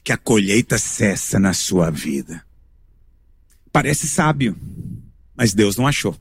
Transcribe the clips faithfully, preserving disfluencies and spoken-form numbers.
que a colheita cessa na sua vida. Parece sábio, mas Deus não achou.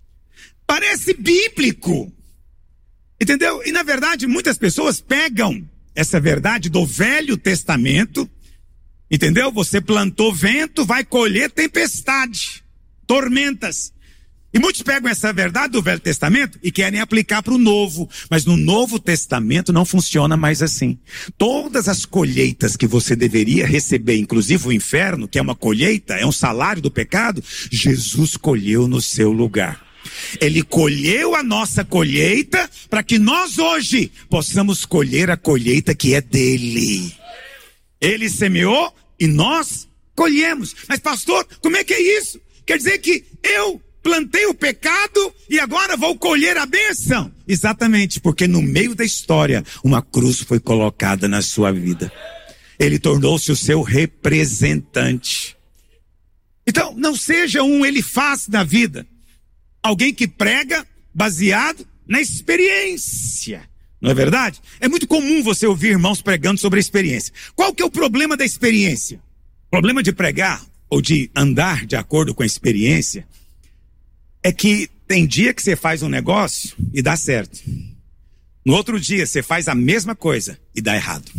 Parece bíblico, entendeu? E na verdade muitas pessoas pegam essa verdade do Velho Testamento, entendeu? Você plantou vento, vai colher tempestade, tormentas. E muitos pegam essa verdade do Velho Testamento e querem aplicar para o Novo. Mas no Novo Testamento não funciona mais assim. Todas as colheitas que você deveria receber, inclusive o inferno, que é uma colheita, é um salário do pecado, Jesus colheu no seu lugar. Ele colheu a nossa colheita para que nós hoje possamos colher a colheita que é dele. Ele semeou e nós colhemos. Mas pastor, como é que é isso? Quer dizer que eu plantei o pecado e agora vou colher a bênção? Exatamente, porque no meio da história, uma cruz foi colocada na sua vida. Ele tornou-se o seu representante. Então, não seja um Elifaz da vida. Alguém que prega baseado na experiência. Não é verdade? É muito comum você ouvir irmãos pregando sobre a experiência. Qual que é o problema da experiência? O problema de pregar ou de andar de acordo com a experiência é que tem dia que você faz um negócio e dá certo. No outro dia você faz a mesma coisa e dá errado.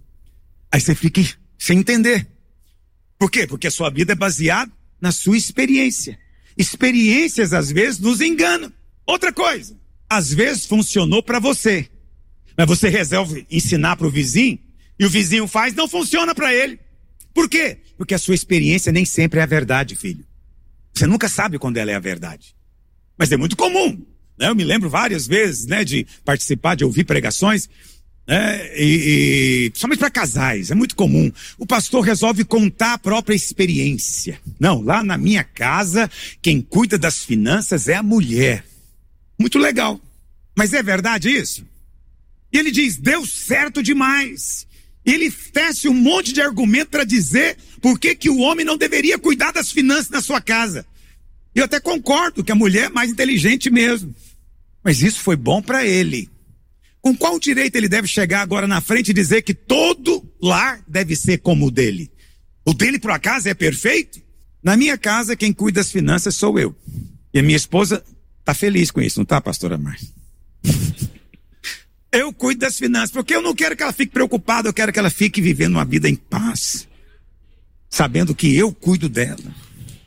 Aí você fica sem entender. Por quê? Porque a sua vida é baseada na sua experiência. Experiências às vezes nos enganam. Outra coisa, às vezes funcionou para você, mas você resolve ensinar para o vizinho e o vizinho faz, não funciona para ele. Por quê? Porque a sua experiência nem sempre é a verdade, filho. Você nunca sabe quando ela é a verdade. Mas é muito comum, né? Eu me lembro várias vezes, né, de participar, de ouvir pregações, né, e, e principalmente para casais, é muito comum. O pastor resolve contar a própria experiência. Não, lá na minha casa, quem cuida das finanças é a mulher. Muito legal. Mas é verdade isso? E ele diz, deu certo demais. E ele tece um monte de argumento para dizer por que que o homem não deveria cuidar das finanças na sua casa. Eu até concordo que a mulher é mais inteligente mesmo. Mas isso foi bom para ele. Com qual direito ele deve chegar agora na frente e dizer que todo lar deve ser como o dele? O dele, por acaso, é perfeito? Na minha casa, quem cuida das finanças sou eu. E a minha esposa está feliz com isso, não está, pastora Márcia? Eu cuido das finanças, porque eu não quero que ela fique preocupada, eu quero que ela fique vivendo uma vida em paz, sabendo que eu cuido dela.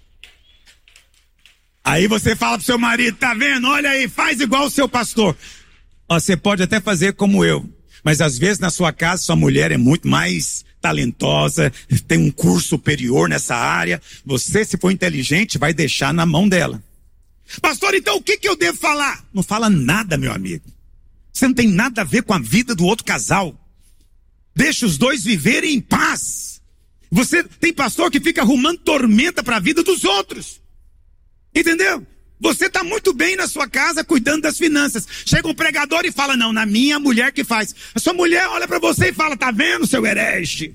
Aí você fala pro seu marido, tá vendo? Olha aí, faz igual o seu pastor. Ó, você pode até fazer como eu, mas às vezes na sua casa sua mulher é muito mais talentosa, tem um curso superior nessa área. Você, se for inteligente, vai deixar na mão dela. Pastor, então o que que eu devo falar? Não fala nada, meu amigo. Você não tem nada a ver com a vida do outro casal. Deixa os dois viverem em paz. Você tem pastor que fica arrumando tormenta para a vida dos outros. Entendeu? Você está muito bem na sua casa cuidando das finanças. Chega um pregador e fala, não, na minha mulher que faz. A sua mulher olha para você e fala, tá vendo, seu herege?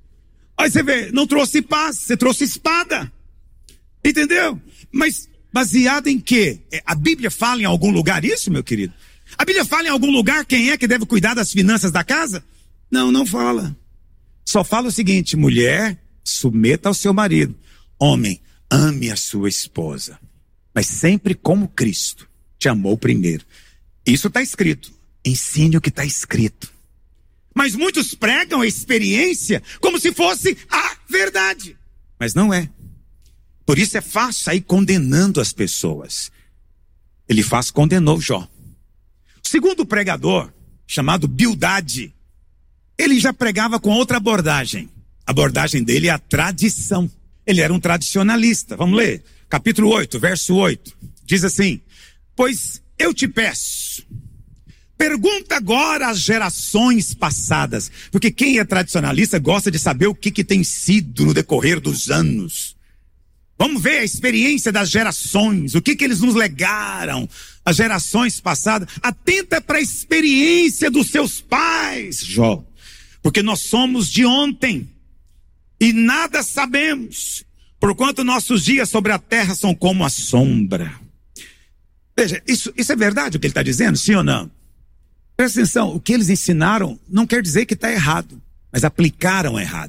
Aí você vê, não trouxe paz, você trouxe espada. Entendeu? Mas baseado em quê? A Bíblia fala em algum lugar isso, meu querido? A Bíblia fala em algum lugar quem é que deve cuidar das finanças da casa? Não, não fala. Só fala o seguinte, mulher, submeta ao seu marido. Homem, ame a sua esposa, mas sempre como Cristo te amou primeiro. Isso está escrito. Ensine o que está escrito. Mas muitos pregam a experiência como se fosse a verdade. Mas não é. Por isso é fácil sair condenando as pessoas. Ele faz condenou Jó. O segundo pregador, chamado Bildade, ele já pregava com outra abordagem. A abordagem dele é a tradição. Ele era um tradicionalista. Vamos ler. Capítulo oito, verso oito. Diz assim, pois eu te peço, pergunta agora às gerações passadas. Porque quem é tradicionalista gosta de saber o que, que tem sido no decorrer dos anos. Vamos ver a experiência das gerações, o que, que eles nos legaram, as gerações passadas. Atenta para a experiência dos seus pais, Jó. Porque nós somos de ontem e nada sabemos, porquanto nossos dias sobre a terra são como a sombra. Veja, isso, isso é verdade o que ele está dizendo, sim ou não? Presta atenção, o que eles ensinaram não quer dizer que está errado, mas aplicaram errado.